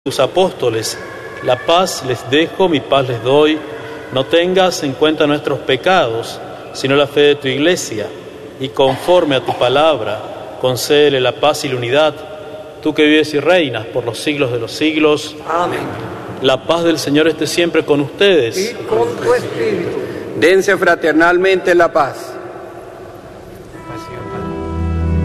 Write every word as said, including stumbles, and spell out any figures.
tus apóstoles, la paz les dejo, mi paz les doy, no tengas en cuenta nuestros pecados, sino la fe de tu Iglesia, y conforme a tu palabra, concédele la paz y la unidad, tú que vives y reinas por los siglos de los siglos. Amén. La paz del Señor esté siempre con ustedes. Y con tu espíritu. Dense fraternalmente la paz.